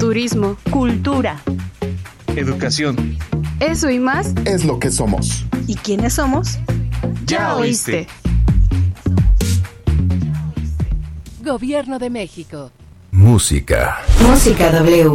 turismo, cultura, educación. Eso y más es lo que somos. ¿Y quiénes somos? Ya oíste. Gobierno de México. Música. Música W.